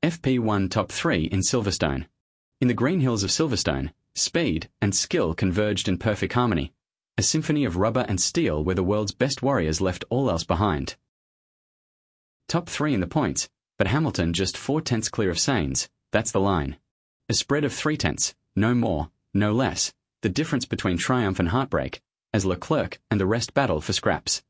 FP1 Top 3 in Silverstone. In the green hills of Silverstone, speed and skill converged in perfect harmony. A symphony of rubber and steel where the world's best warriors left all else behind. Top 3 in the points, but Hamilton just 4/10 clear of Sainz. That's the line. A spread of 3/10, no more, no less, the difference between triumph and heartbreak, as Leclerc and the rest battle for scraps.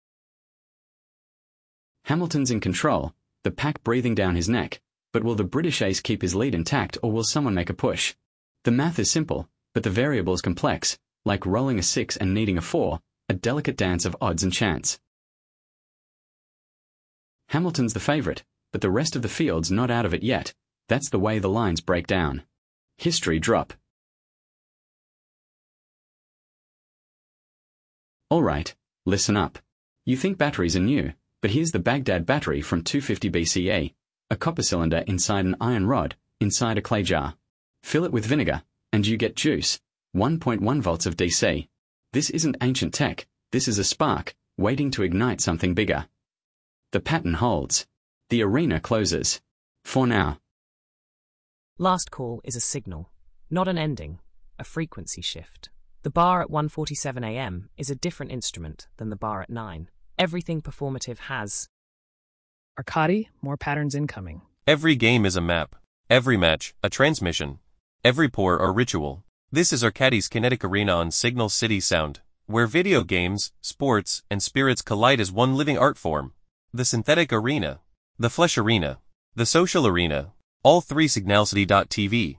Hamilton's in control, the pack breathing down his neck, but will the British ace keep his lead intact or will someone make a push? The math is simple, but the variables complex, like rolling a 6 and needing a 4, a delicate dance of odds and chance. Hamilton's the favourite, but the rest of the field's not out of it yet. That's the way the lines break down. History drop. Alright, listen up. You think batteries are new, but here's the Baghdad battery from 250 BCE, a copper cylinder inside an iron rod, inside a clay jar. Fill it with vinegar, and you get juice, 1.1 volts of DC. This isn't ancient tech, this is a spark, waiting to ignite something bigger. The pattern holds. The arena closes. For now. Last call is a signal, not an ending, a frequency shift. The bar at 1:47 a.m. is a different instrument than the bar at 9. Everything performative has. Arcadi, more patterns incoming. Every game is a map. Every match, a transmission. Every pour or ritual. This is Arcadi's Kinetic Arena on Signal City Sound, where video games, sports, and spirits collide as one living art form. The synthetic arena. The flesh arena. The social arena. All three Signalcity.tv.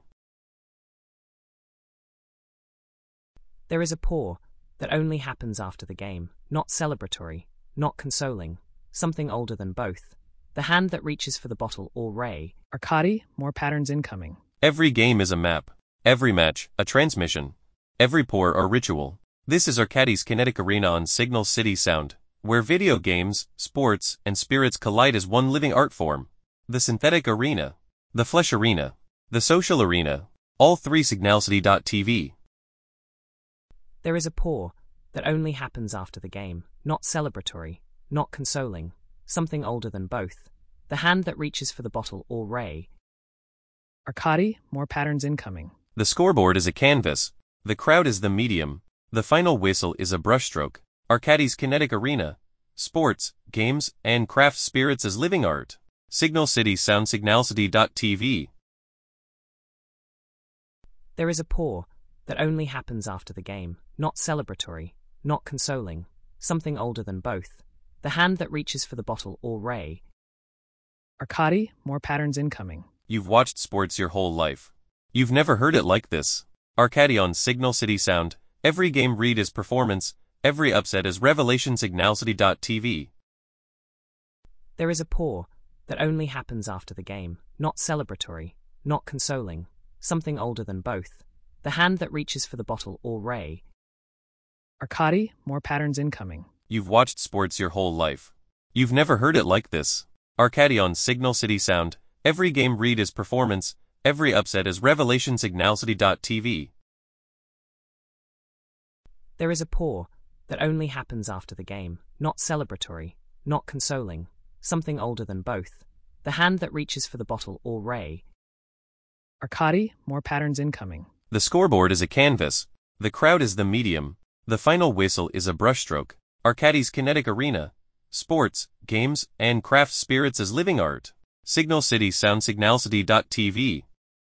There is a pour that only happens after the game, not celebratory, not consoling, something older than both. The hand that reaches for the bottle or ray. Arcadi, more patterns incoming. Every game is a map. Every match, a transmission. Every pour or ritual. This is Arcadi's Kinetic Arena on Signal City Sound, where video games, sports, and spirits collide as one living art form. The synthetic arena. The flesh arena. The social arena. All three Signalcity.tv. There is a pour that only happens after the game, not celebratory, not consoling, something older than both. The hand that reaches for the bottle or ray. Arcadi, more patterns incoming. The scoreboard is a canvas. The crowd is the medium. The final whistle is a brushstroke. Arcadi's Kinetic Arena. Sports, games, and craft spirits as living art. Signal City Sound Signalcity.tv. There is a pour that only happens after the game, not celebratory, not consoling, something older than both. The hand that reaches for the bottle or ray. Arcadi, more patterns incoming. You've watched sports your whole life. You've never heard it like this. Arcadi on Signal City Sound. Every game read is performance. Every upset is revelation. Signalcity.tv. There is a pour that only happens after the game, not celebratory, not consoling, something older than both. The hand that reaches for the bottle or ray. Arcadi, more patterns incoming. You've watched sports your whole life. You've never heard it like this. Arcadi on Signal City Sound. Every game read is performance. Every upset is revelation. Signalcity.tv. There is a pour that only happens after the game, not celebratory, not consoling, something older than both. The hand that reaches for the bottle or ray. Arcadi, more patterns incoming. The scoreboard is a canvas. The crowd is the medium. The final whistle is a brushstroke. Arcadi's Kinetic Arena. Sports, games, and craft spirits as living art. Signal City Sound Signalcity.tv.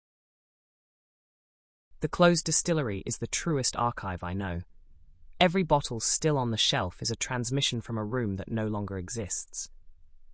The closed distillery is the truest archive I know. Every bottle still on the shelf is a transmission from a room that no longer exists.